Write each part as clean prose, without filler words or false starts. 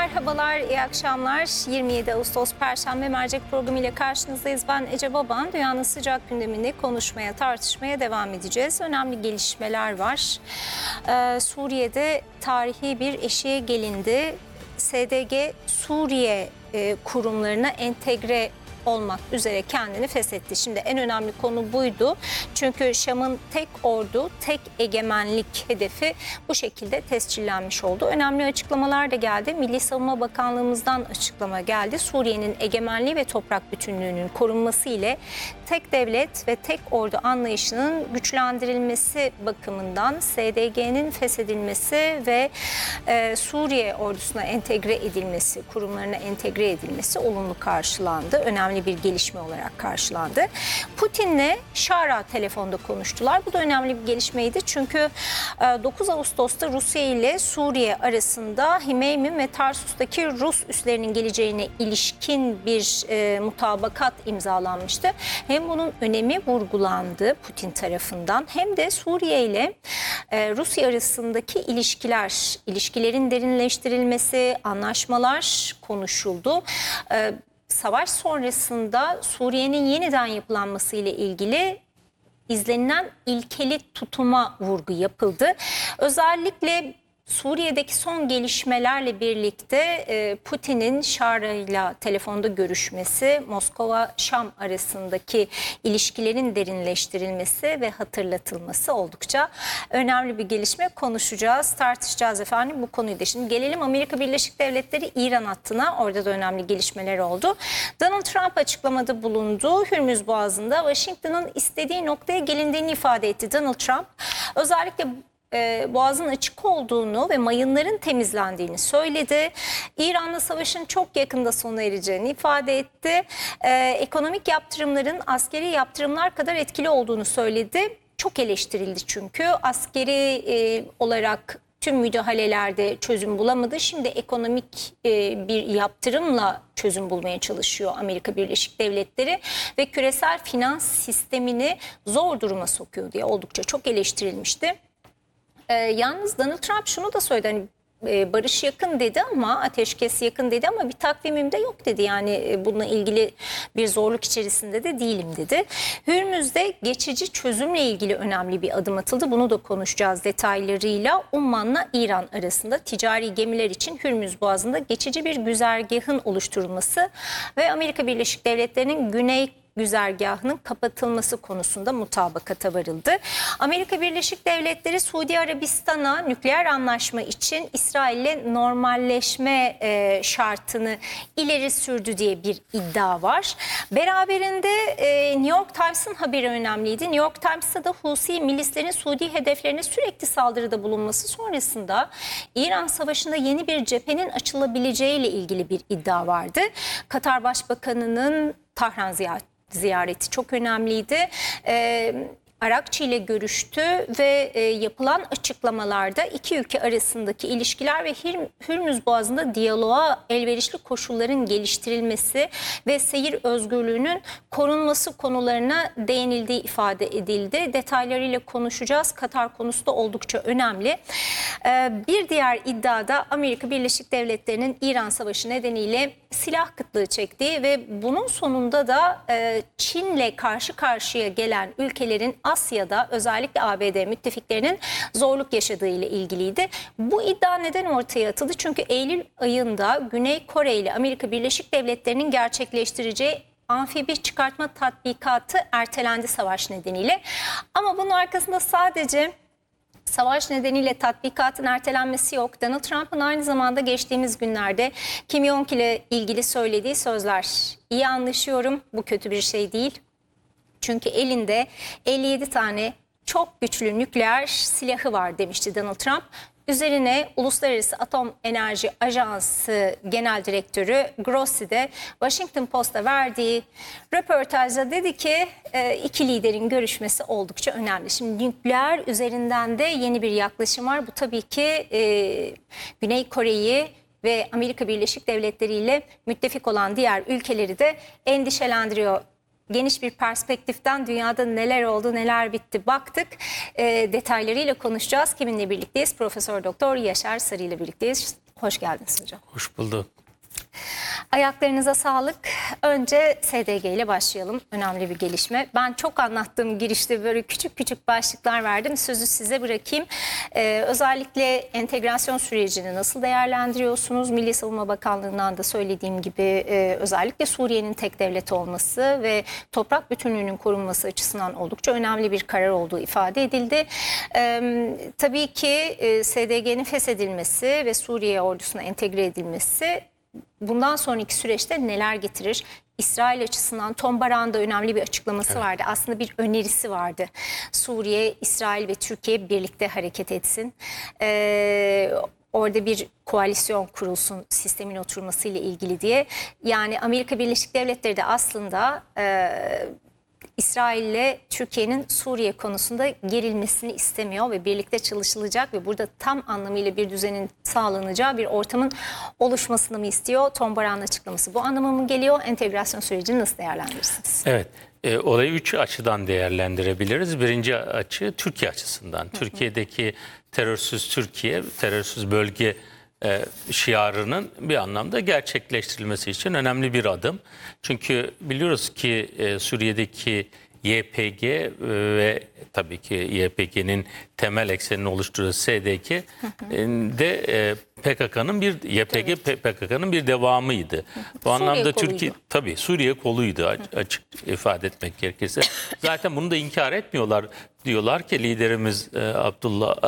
Merhabalar, iyi akşamlar. 27 Ağustos Perşembe mercek programı ile karşınızdayız. Ben Ece Baban. Dünyanın sıcak gündemini konuşmaya, tartışmaya devam edeceğiz. Önemli gelişmeler var. Suriye'de tarihi bir eşiğe gelindi. SDG Suriye kurumlarına entegre olmak üzere kendini feshetti. Şimdi en önemli konu buydu. Çünkü Şam'ın tek ordu, tek egemenlik hedefi bu şekilde tescillenmiş oldu. Önemli açıklamalar da geldi. Milli Savunma Bakanlığımızdan açıklama geldi. Suriye'nin egemenliği ve toprak bütünlüğünün korunması ile tek devlet ve tek ordu anlayışının güçlendirilmesi bakımından SDG'nin feshedilmesi ve Suriye ordusuna entegre edilmesi, kurumlarına entegre edilmesi olumlu karşılandı. Önemli bir gelişme olarak karşılandı. Putin'le Şara telefonda konuştular. Bu da önemli bir gelişmeydi. Çünkü 9 Ağustos'ta Rusya ile Suriye arasında Hmeymim ve Tarsus'taki Rus üslerinin geleceğine ilişkin bir mutabakat imzalanmıştı. Hem bunun önemi vurgulandı Putin tarafından hem de Suriye ile Rusya arasındaki ilişkilerin derinleştirilmesi, anlaşmalar konuşuldu. Savaş sonrasında Suriye'nin yeniden yapılanması ile ilgili izlenilen ilkeli tutuma vurgu yapıldı. Özellikle Suriye'deki son gelişmelerle birlikte Putin'in Şara ile telefonda görüşmesi, Moskova-Şam arasındaki ilişkilerin derinleştirilmesi ve hatırlatılması oldukça önemli bir gelişme. Konuşacağız, tartışacağız efendim bu konuyu da. Şimdi gelelim Amerika Birleşik Devletleri İran hattına. Orada da önemli gelişmeler oldu. Donald Trump açıklamada bulundu. Hürmüz Boğazı'nda Washington'ın istediği noktaya gelindiğini ifade etti Donald Trump. Özellikle Boğazın açık olduğunu ve mayınların temizlendiğini söyledi. İran'la savaşın çok yakında sona ereceğini ifade etti. Ekonomik yaptırımların askeri yaptırımlar kadar etkili olduğunu söyledi. Çok eleştirildi çünkü askeri olarak tüm müdahalelerde çözüm bulamadı. Şimdi ekonomik bir yaptırımla çözüm bulmaya çalışıyor Amerika Birleşik Devletleri ve küresel finans sistemini zor duruma sokuyor diye oldukça çok eleştirilmişti. Yalnız Donald Trump şunu da söyledi, hani barış yakın dedi ama ateşkes yakın dedi ama bir takvimimde yok dedi. Yani bununla ilgili bir zorluk içerisinde de değilim dedi. Hürmüz'de geçici çözümle ilgili önemli bir adım atıldı. Bunu da konuşacağız detaylarıyla. Umman'la İran arasında ticari gemiler için Hürmüz Boğazı'nda geçici bir güzergahın oluşturulması ve Amerika Birleşik Devletleri'nin güney güzergahının kapatılması konusunda mutabakata varıldı. Amerika Birleşik Devletleri Suudi Arabistan'a nükleer anlaşma için İsrail'le normalleşme şartını ileri sürdü diye bir iddia var. Beraberinde New York Times'ın haberi önemliydi. New York Times'ta da Husi milislerin Suudi hedeflerine sürekli saldırıda bulunması sonrasında İran Savaşı'nda yeni bir cephenin açılabileceğiyle ilgili bir iddia vardı. Katar Başbakanı'nın Tahran ziyareti çok önemliydi. Arakçı ile görüştü ve yapılan açıklamalarda iki ülke arasındaki ilişkiler ve Hürmüz Boğazı'nda diyaloğa elverişli koşulların geliştirilmesi ve seyir özgürlüğünün korunması konularına değinildiği ifade edildi. Detaylarıyla konuşacağız. Katar konusu da oldukça önemli. Bir diğer iddiada Amerika Birleşik Devletleri'nin İran Savaşı nedeniyle silah kıtlığı çektiği ve bunun sonunda da Çin'le karşı karşıya gelen ülkelerin Asya'da özellikle ABD müttefiklerinin zorluk yaşadığı ile ilgiliydi. Bu iddia neden ortaya atıldı? Çünkü Eylül ayında Güney Kore ile Amerika Birleşik Devletleri'nin gerçekleştireceği amfibi çıkartma tatbikatı ertelendi savaş nedeniyle. Ama bunun arkasında sadece savaş nedeniyle tatbikatın ertelenmesi yok. Donald Trump'ın aynı zamanda geçtiğimiz günlerde Kim Jong ile ilgili söylediği sözler. İyi anlaşıyorum, bu kötü bir şey değil. Çünkü elinde 57 tane çok güçlü nükleer silahı var demişti Donald Trump. Üzerine Uluslararası Atom Enerji Ajansı Genel Direktörü Grossi de Washington Post'a verdiği röportajda dedi ki iki liderin görüşmesi oldukça önemli. Şimdi nükleer üzerinden de yeni bir yaklaşım var. Bu tabii ki Güney Kore'yi ve Amerika Birleşik Devletleri ile müttefik olan diğer ülkeleri de endişelendiriyor. Geniş bir perspektiften dünyada neler oldu, neler bitti baktık. Detaylarıyla konuşacağız. Kiminle birlikteyiz? Profesör Doktor Yaşar Sarı ile birlikteyiz. Hoş geldiniz hocam. Hoş bulduk. Ayaklarınıza sağlık. Önce SDG ile başlayalım. Önemli bir gelişme. Ben çok anlattığım girişte böyle küçük küçük başlıklar verdim. Sözü size bırakayım. Özellikle entegrasyon sürecini nasıl değerlendiriyorsunuz? Milli Savunma Bakanlığı'ndan da söylediğim gibi özellikle Suriye'nin tek devlet olması ve toprak bütünlüğünün korunması açısından oldukça önemli bir karar olduğu ifade edildi. Tabii ki SDG'nin feshedilmesi ve Suriye ordusuna entegre edilmesi bundan sonraki süreçte neler getirir? İsrail açısından Tom Barak'ın da önemli bir açıklaması vardı. Aslında bir önerisi vardı. Suriye, İsrail ve Türkiye birlikte hareket etsin. Orada bir koalisyon kurulsun sistemin oturması ile ilgili diye. Yani Amerika Birleşik Devletleri de aslında İsrail ile Türkiye'nin Suriye konusunda gerilmesini istemiyor ve birlikte çalışılacak ve burada tam anlamıyla bir düzenin sağlanacağı bir ortamın oluşmasını mı istiyor? Tom Barak'ın açıklaması bu anlama mı geliyor? Entegrasyon sürecini nasıl değerlendirirsiniz? Evet, olayı 3 açıdan değerlendirebiliriz. Birinci açı Türkiye açısından. Türkiye'deki terörsüz Türkiye, terörsüz bölge şiarının bir anlamda gerçekleştirilmesi için önemli bir adım. Çünkü biliyoruz ki Suriye'deki YPG ve tabii ki YPG'nin temel eksenini oluşturan SDG de PKK'nın bir devamıydı. Bu anlamda Türkiye tabii Suriye koluydu, açık ifade etmek gerekirse. Zaten bunu da inkar etmiyorlar. Diyorlar ki liderimiz Abdullah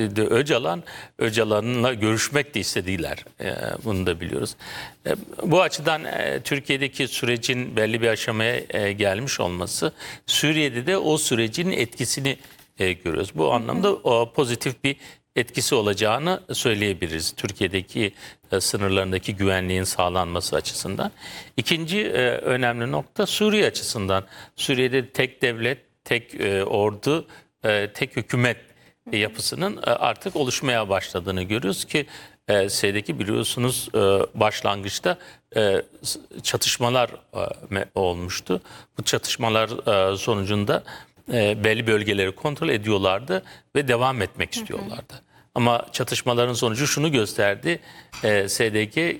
Öcalan'la görüşmek de istediler. Bunu da biliyoruz. Bu açıdan Türkiye'deki sürecin belli bir aşamaya gelmiş olması, Suriye'de de o sürecin etkisini görüyoruz. Bu anlamda pozitif bir etkisi olacağını söyleyebiliriz. Türkiye'deki sınırlarındaki güvenliğin sağlanması açısından. İkinci önemli nokta Suriye açısından. Suriye'de tek devlet, tek ordu, tek hükümet yapısının artık oluşmaya başladığını görüyoruz ki SDG biliyorsunuz başlangıçta çatışmalar olmuştu. Bu çatışmalar sonucunda belli bölgeleri kontrol ediyorlardı ve devam etmek istiyorlardı. Ama çatışmaların sonucu şunu gösterdi. SDG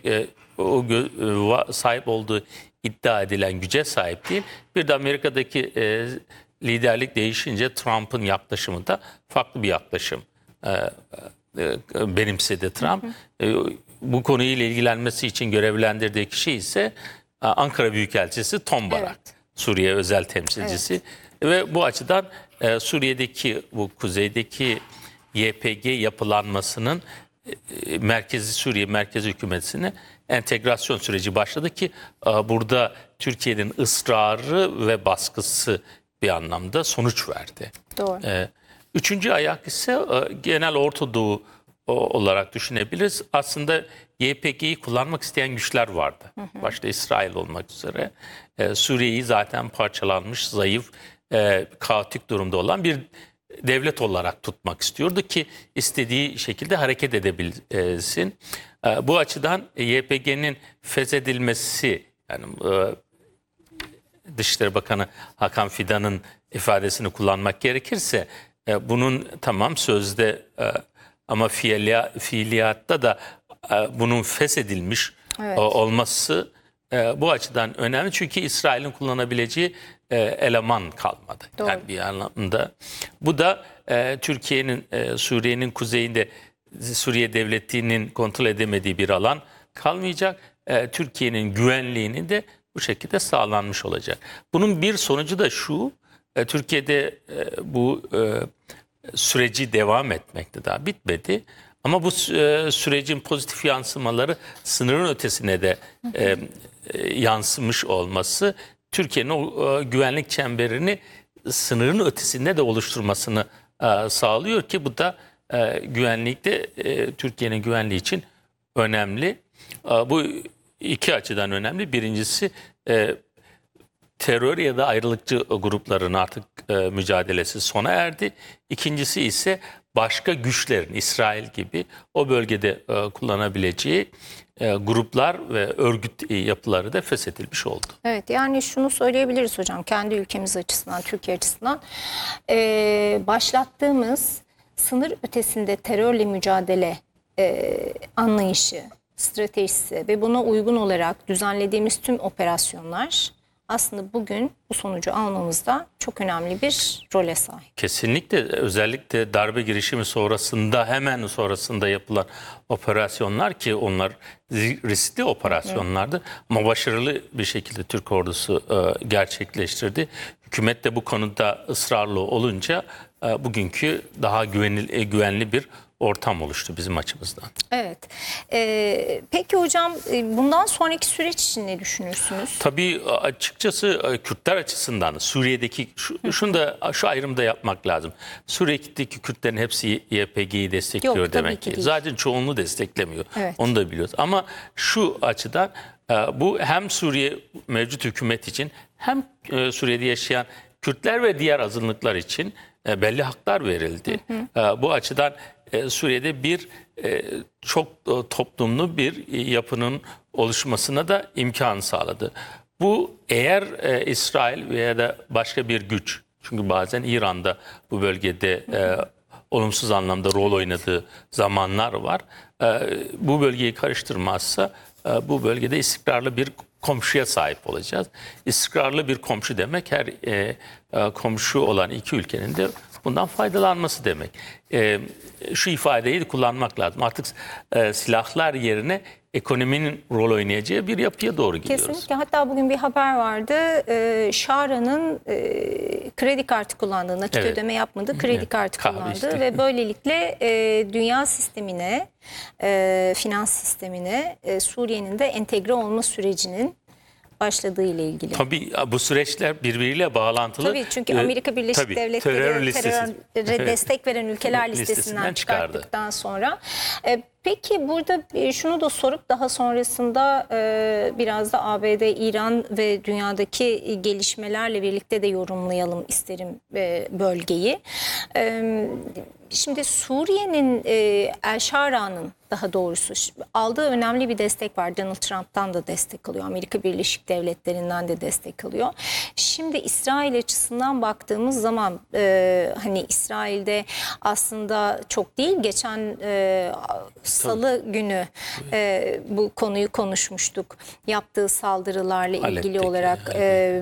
sahip olduğu iddia edilen güce sahip değil. Bir de Amerika'daki liderlik değişince Trump'ın yaklaşımı da farklı bir yaklaşım benimsedi Trump. Bu konuyla ilgilenmesi için görevlendirdiği kişi ise Ankara Büyükelçisi Tom Barak. Evet. Suriye özel temsilcisi. Evet. Ve bu açıdan Suriye'deki bu kuzeydeki YPG yapılanmasının Suriye merkezi hükümetine entegrasyon süreci başladı ki burada Türkiye'nin ısrarı ve baskısı bir anlamda sonuç verdi. Doğru. Üçüncü ayak ise genel Orta Doğu olarak düşünebiliriz. Aslında YPG'yi kullanmak isteyen güçler vardı. Başta İsrail olmak üzere. Suriye'yi zaten parçalanmış, zayıf, kaotik durumda olan bir devlet olarak tutmak istiyordu ki istediği şekilde hareket edebilsin. Bu açıdan YPG'nin feshedilmesi, yani Dışişleri Bakanı Hakan Fidan'ın ifadesini kullanmak gerekirse bunun tamam sözde ama fiiliyatta da bunun feshedilmiş olması bu açıdan önemli. Çünkü İsrail'in kullanabileceği eleman kalmadı. Doğru. Yani bir anlamda. Bu da Türkiye'nin Suriye'nin kuzeyinde Suriye devletinin kontrol edemediği bir alan kalmayacak. Türkiye'nin güvenliğini de bu şekilde sağlanmış olacak. Bunun bir sonucu da şu, Türkiye'de bu süreci devam etmekte, daha bitmedi. Ama bu sürecin pozitif yansımaları sınırın ötesine de yansımış olması, Türkiye'nin o güvenlik çemberini sınırın ötesinde de oluşturmasını sağlıyor ki bu da güvenlikte Türkiye'nin güvenliği için önemli. Bu iki açıdan önemli. Birincisi terör ya da ayrılıkçı grupların artık mücadelesi sona erdi. İkincisi ise başka güçlerin İsrail gibi o bölgede kullanabileceği gruplar ve örgüt yapıları da feshedilmiş oldu. Evet, yani şunu söyleyebiliriz hocam, kendi ülkemiz açısından, Türkiye açısından başlattığımız sınır ötesinde terörle mücadele anlayışı, stratejisi ve buna uygun olarak düzenlediğimiz tüm operasyonlar aslında bugün bu sonucu almamızda çok önemli bir role sahip. Kesinlikle, özellikle darbe girişimi sonrasında, hemen sonrasında yapılan operasyonlar, ki onlar riskli operasyonlardı ama başarılı bir şekilde Türk ordusu gerçekleştirdi. Hükümet de bu konuda ısrarlı olunca bugünkü daha güvenli bir ortam oluştu bizim açımızdan. Evet. Peki hocam, bundan sonraki süreç için ne düşünürsünüz? Tabii açıkçası Kürtler açısından Suriye'deki şu ayrımı da yapmak lazım. Suriye'deki Kürtlerin hepsi YPG'yi destekliyor Yok, tabii demek ki ki. değil. Zaten çoğunluğu desteklemiyor. Evet. Onu da biliyoruz. Ama şu açıdan bu hem Suriye mevcut hükümet için hem Suriye'de yaşayan Kürtler ve diğer azınlıklar için belli haklar verildi. Bu açıdan Suriye'de bir çok toplumlu bir yapının oluşmasına da imkan sağladı. Bu eğer İsrail veya da başka bir güç, çünkü bazen İran'da bu bölgede olumsuz anlamda rol oynadığı zamanlar var. Bu bölgeyi karıştırmazsa bu bölgede istikrarlı bir komşuya sahip olacağız. İstikrarlı bir komşu demek her komşu olan iki ülkenin de bundan faydalanması demek. Şu ifadeyi de kullanmak lazım. Artık silahlar yerine ekonominin rol oynayacağı bir yapıya doğru gidiyoruz. Kesinlikle. Hatta bugün bir haber vardı. Şara'nın kredi kartı kullandığı, nakit Evet. ödeme yapmadı, kredi kartı Kahve kullandı işte. ve böylelikle dünya sistemine, finans sistemine Suriye'nin de entegre olma sürecinin başladığı ile ilgili. Tabii bu süreçler birbiriyle bağlantılı. Tabii, çünkü Amerika Birleşik Tabii, Devletleri teröre destek veren ülkeler listesinden çıkardı. çıkarttıktan sonra. Peki burada şunu da sorup daha sonrasında biraz da ABD, İran ve dünyadaki gelişmelerle birlikte de yorumlayalım isterim bölgeyi. Şimdi Suriye'nin El-Şara'nın daha doğrusu aldığı önemli bir destek var. Donald Trump'tan da destek alıyor. Amerika Birleşik Devletleri'nden de destek alıyor. Şimdi İsrail açısından baktığımız zaman hani İsrail'de aslında çok değil, geçen Salı günü bu konuyu konuşmuştuk. Yaptığı saldırılarla ilgili Halep'teki, olarak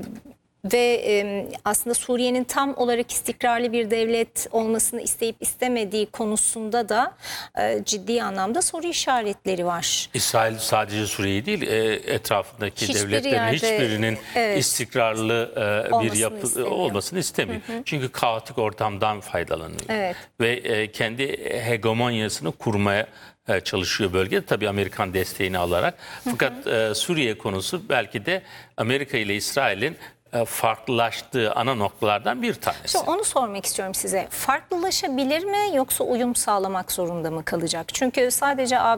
ve aslında Suriye'nin tam olarak istikrarlı bir devlet olmasını isteyip istemediği konusunda da ciddi anlamda soru işaretleri var. İsrail sadece Suriye değil, etrafındaki Hiçbir devletlerin yerde, hiçbirinin evet, istikrarlı bir olmasını yapı istemiyor. olmasını istemiyor. Çünkü kaotik ortamdan faydalanıyor. Evet. Ve kendi hegemonyasını kurmaya çalışıyor bölgede, tabii Amerikan desteğini alarak. Fakat Suriye konusu belki de Amerika ile İsrail'in farklılaştığı ana noktalardan bir tanesi. İşte onu sormak istiyorum size. Farklılaşabilir mi, yoksa uyum sağlamak zorunda mı kalacak? Çünkü sadece